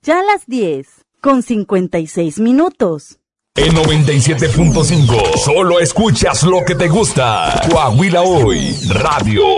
ya las 10:56. En 97.5, solo escuchas lo que te gusta. Coahuila Hoy, Radio.